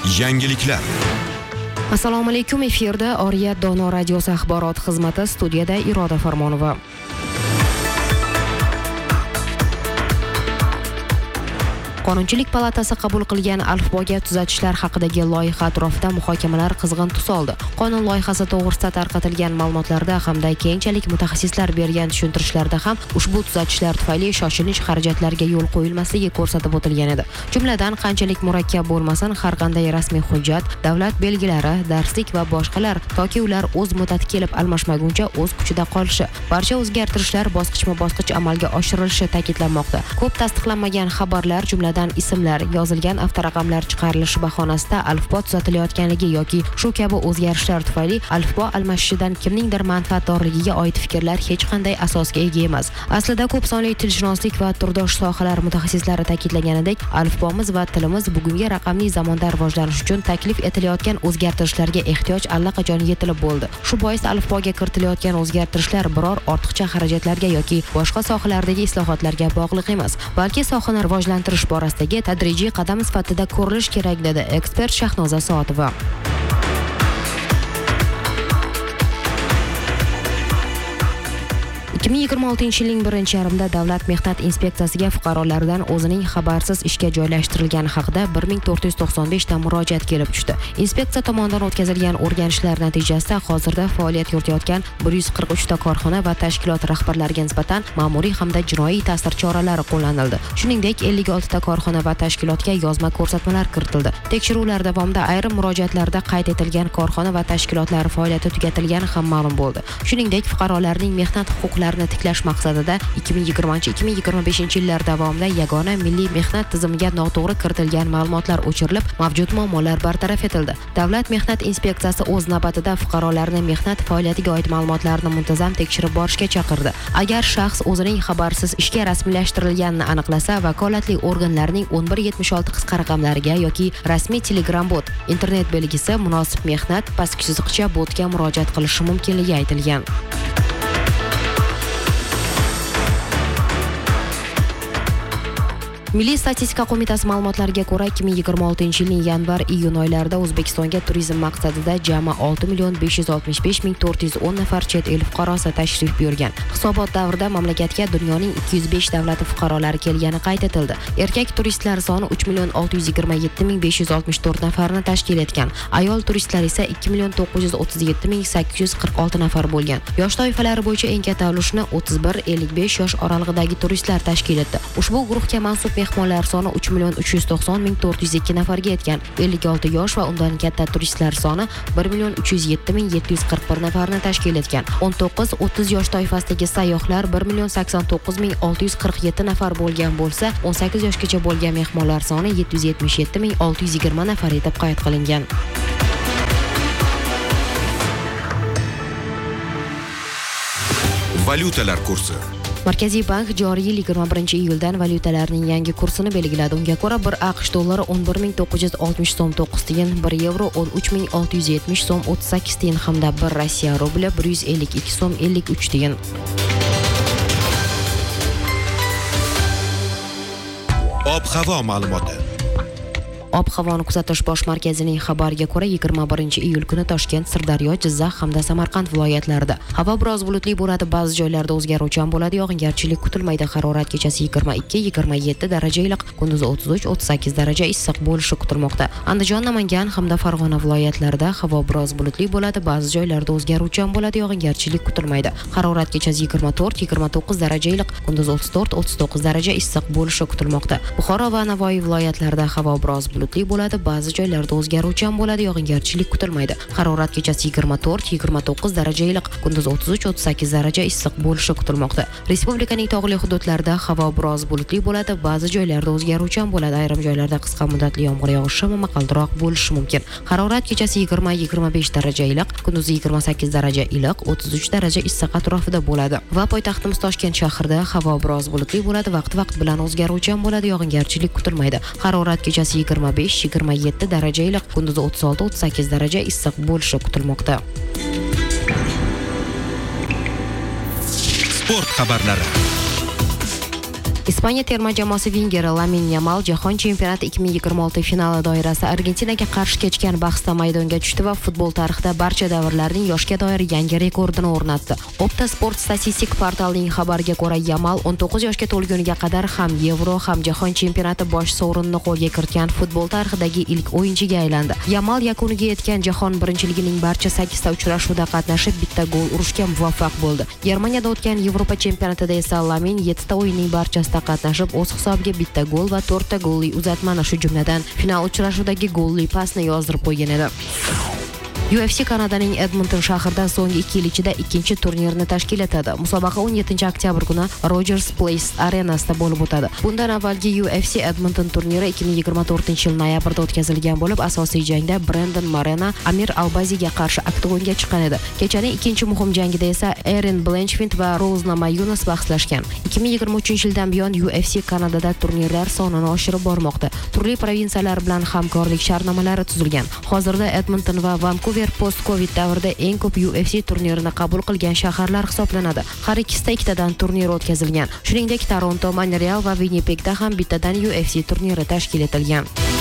Yangiliklar. Assalomu alaykum, efirda Oriyat Dono radiosi axborot xizmati, studiyada Iroda Farmonova. Qonunchilik palatasi qabul qilgan alifboga tuzatishlar haqidagi loyiha atrofida muhokamalar qizg'in tus oldi. Qonun loyihasi to'g'risida tarqatilgan ma'lumotlarda hamda keyinchalik mutaxassislar bergan tushuntirishlarda ham ushbu tuzatishlar tufayli shoshilinch xarajatlarga yo'l qo'yilmasligi ko'rsatib o'tilgan edi. Jumladan, qanchalik murakkab bo'lmasin, har qanday rasmiy hujjat, davlat belgilari, darslik va boshqalar toki ular o'z muddati kelib almashmaguncha o'z kuchida qolishi, barcha o'zgartirishlar bosqichma-bosqich amalga oshirilishi ta'kidlanmoqda. Ko'p tasdiqlanmagan xabarlar, jumladan ismlar, yozilgan avtoraqamlar chiqarilishi bahonasida alifbo tuzatilayotganligi yoki shu kabi o'zgarishlar tufayli alifbo almashishidan kimningdir manfaatdorligiga oid fikrlar hech qanday asosga ega emas. Aslida ko'p sonli tilshunoslik va turdosh sohalar mutaxassislari ta'kidlaganidek, alifbomiz va tilimiz bugungi raqamli zamonda rivojlanish uchun taklif etilayotgan o'zgartirishlarga ehtiyoj allaqachon yetilib bo'ldi. Shu bois alifboga kiritilayotgan o'zgartirishlar biror ortiqcha xarajatlarga yoki boshqa sohalardagi islohotlarga bog'liq emas, balki sohani rivojlantirish borasidagi tadrijiy qadam sifatida ko'rilish kerak, dedi ekspert Shahnoza Soatova. 2026-yilning 1-yarmida Davlat mehnat inspeksiyasiga fuqarolardan o'zining xabarsiz ishga joylashtirilgani haqida 1495 ta murojaat kelib tushdi. Inspeksiya tomonidan o'tkazilgan o'rganishlar natijasida hozirda faoliyat yuritayotgan 143 ta korxona va tashkilot rahbarlariga nisbatan ma'muriy hamda jinoiy ta'sir choralari qo'llanildi. Shuningdek, 56 ta korxona va tashkilotga yozma ko'rsatmalar kiritildi. Tekshiruvlar davomida ayrim murojaatlarda qayd etilgan korxona va tashkilotlar faoliyati tugatilgani ham ma'lum bo'ldi. Shuningdek, fuqarolarning mehnat huquqlarini tiklash maqsadida 2020-2025 yillar davomida yagona milliy mehnat tizimiga noto'g'ri kiritilgan ma'lumotlar o'chirilib, mavjud muammolar bartaraf etildi. Davlat mehnat inspeksiyasi o'z navbatida fuqarolarni mehnat faoliyatiga oid ma'lumotlarni muntazam tekshirib borishga chaqirdi. Agar shaxs o'zining xabarsiz ishga rasmiylashtirilganini aniqlasa, vakolatli organlarning 1176 qisqa raqamlariga yoki rasmiy Telegram bot, internet belgisi munosib mehnat pastki chiziqcha botga murojaat qilishi mumkinligi aytilgan. Milliy statistika qo'mitasi ma'lumotlariga ko'ra, 2026-yilning yanvar-iyun oylarida O'zbekistonga turizm maqsadida jami 6,565,410 nafar chet el fuqarosi tashrif buyurgan. Hisobot davrida mamlakatga dunyoning 205 davlati fuqarolari kelgani qayd etildi. Erkak turistlar soni 3,627,564 nafarni tashkil etgan. Ayol turistlar esa 2,937,846 nafar bo'lgan. Yosh toifalari bo'yicha eng katta ulushni 31-55 yosh oralig'idagi turistlar tashkil etdi. Ushbu guruhga mansub mehmonlar soni 3,390,402 nafarga yetgan. 56 yosh va undan katta turistlar soni 1,307,741 nafarni tashkil etgan. 19-30 yosh toifasidagi sayyohlar 1,089,647 nafar bo'lgan bo'lsa, 18 yoshgacha bo'lgan mehmonlar soni 777,620 nafar etib qayd qilingan. Valyutalar kursi. Markaziy bank joriy yil 21-iyuldan valyutalarning yangi kursini belgiladi. Unga ko'ra, 1 AQSh dollari 11,960 so'm 9 tiyin, 1 yevro 13,670 so'm 38 tiyin hamda 1 Rossiya rubli 152 so'm 53 tiyin. Ob-havo ma'lumoti. Ob-havoni kuzatish bosh markazining xabariga ko'ra, 21-iyul kuni Toshkent, Sirdaryo, Jizzax hamda Samarqand viloyatlarida havo biroz bulutli bo'ladi, ba'zi joylarda o'zgaruvchan bo'ladi, yog'ingarchilik kutilmaydi. Harorat kechasi 22-27 daraja iliq, kunduzi 33-38 daraja issiq bo'lishi kutilmoqda. Andijon, Namangan hamda Farg'ona viloyatlarida havo biroz bulutli bo'ladi, ba'zi joylarda o'zgaruvchan bo'ladi, yog'ingarchilik kutilmaydi. Harorat kechasi 24-29 daraja iliq, kunduzi 34-39 daraja issiq bo'lishi kutilmoqda. Buxoro va Navoiy viloyatlarida havo biroz bulutli bo'ladi, ba'zi joylarda o'zgaruvchan bo'ladi, yog'ingarchilik kutilmaydi. Harorat kechasi 24-29 daraja iliq, kunduz 33-38 daraja issiq bo'lishi kutilmoqda. Respublikaning tog'li hududlarida havo biroz bulutli bo'ladi, ba'zi joylarda o'zgaruvchan bo'ladi, ayrim joylarda qisqa muddatli yomg'ir yog'ishi va momaqaldiroq bo'lishi mumkin. Harorat kechasi 20-25 daraja iliq, kunduz 28 daraja iliq, 33 daraja issiq atrofida bo'ladi. Va poytaxtimiz Toshkent shahrida havo biroz bulutli bo'ladi, vaqt bilan o'zgaruvchan bo'ladi, yog'ingarchilik kutilmaydi. Harorat kechasi 25-27 daraja iliq, kunduzi 36-38 daraja issiq bo'lishi kutilmoqda. Sport xabarlari. Ispaniya terma jamoasi vingeri Lamine Yamal Jahon chempionati 2026 finali doirasida Argentinaga qarshi kechgan bahsda maydonga tushdi va futbol tarixida barcha davrlarning yoshga doir yangi rekordini o'rnatdi. Opta Sport statistik portalining xabariga ko'ra, Yamal 19 yoshga to'lguniga qadar ham Yevro ham Jahon chempionati bosh sovrinini qo'lga kiritgan futbol tarixidagi ilk o'yinchiga aylandi. Yamal yakuniga yetgan jahon birinchiligining barcha 8 ta uchrashuvida qatnashib, bitta gol urishga muvaffaq bo'ldi. Germaniyada o'tgan Yevropa chempionatida esa Lamine 7 ta o'yinning barchasida qatnashib, o'z hisobiga bitta gol va 4 ta golli uzatmani, shu jumladan final uchrashuvdagi golli pasni yozdirib qo'ygan edi. UFC Kanadaning Edmonton shahrida so'nggi 2 yil ichida ikkinchi turnirni tashkil etadi. Musobaqa 17 oktyabr kuni Rogers Place arenasida bo'lib o'tadi. Bundan avvalgi UFC Edmonton turniri 2024-yil noyabrda o'tkazilgan bo'lib, asosiy jangda Brandon Moreno Amir Albaziga qarshi oktagonga chiqqan edi. Kechaning ikkinchi muhim jangida esa Erin Blanchfield va Rose Namajunas bahslashgan. 2023-yildan buyon UFC Kanadada turnirlar sonini oshirib bormoqda. Turli provinsiyalar bilan hamkorlik shartnomalari tuzilgan. Hozirda Edmonton va Vancouver post-Covid davrida eng ko'p UFC turnirini qabul qilgan shaharlar hisoblanadi. Har ikkisida ikkitadan turnir o'tkazilgan. Shuningdek, Toronto, Montreal va Winnipegda ham bittadan UFC turniri tashkil etilgan.